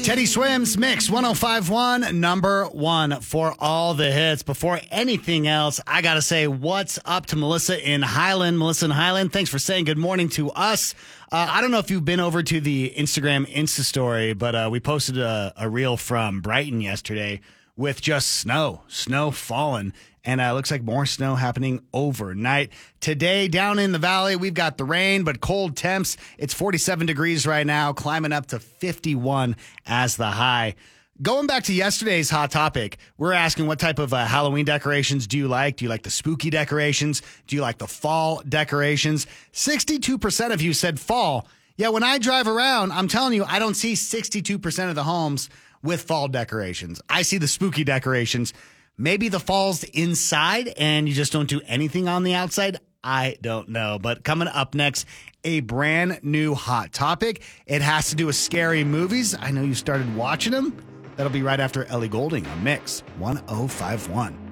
Teddy Swims Mix 105.1, number one for all the hits. Before anything else, I got to say what's up to Melissa in Highland. Melissa in Highland, thanks for saying good morning to us. I don't know if you've been over to the Instagram Insta story, but we posted a reel from Brighton yesterday with just snow falling. And it looks like more snow happening overnight. Today, down in the valley, we've got the rain, but cold temps. It's 47 degrees right now, climbing up to 51 as the high. Going back to yesterday's hot topic, we're asking what type of Halloween decorations do you like? Do you like the spooky decorations? Do you like the fall decorations? 62% of you said fall. Yeah, when I drive around, I'm telling you, I don't see 62% of the homes with fall decorations. I see the spooky decorations. Maybe the fall's inside and you just don't do anything on the outside. I don't know. But coming up next, a brand new hot topic. It has to do with scary movies. I know you started watching them. That'll be right after Ellie Goulding on Mix 105.1.